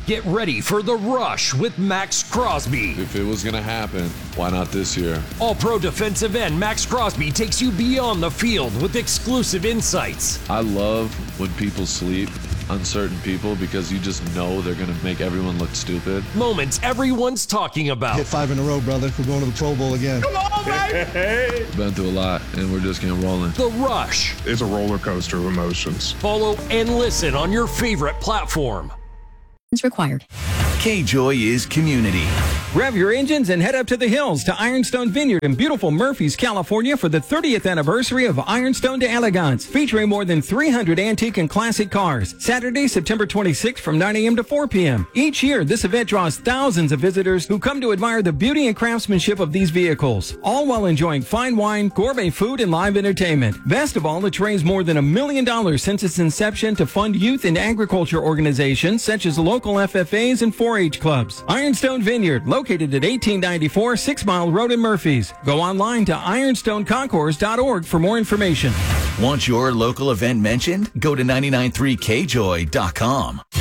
Get ready for The Rush with Max Crosby. If it was going to happen, why not this year? All-Pro defensive end Max Crosby takes you beyond the field with exclusive insights. I love when people sleep on certain people because you just know they're going to make everyone look stupid. Moments everyone's talking about. Hit 5 in a row, brother. We're going to the Pro Bowl again. Come on, baby! Been through a lot, and we're just getting rolling. The Rush. It's a roller coaster of emotions. Follow and listen on your favorite platform. Required. K-Joy is community. Rev your engines and head up to the hills to Ironstone Vineyard in beautiful Murphys, California for the 30th anniversary of Ironstone de Elegance, featuring more than 300 antique and classic cars. Saturday, September 26th from 9 a.m. to 4 p.m. Each year, this event draws thousands of visitors who come to admire the beauty and craftsmanship of these vehicles, all while enjoying fine wine, gourmet food, and live entertainment. Best of all, it's raised more than $1 million since its inception to fund youth and agriculture organizations such as local FFAs and 4-H clubs. Ironstone Vineyard, located at 1894 6 Mile Road in Murphys. Go online to ironstoneconcourse.org for more information. Want your local event mentioned? Go to 993kjoy.com.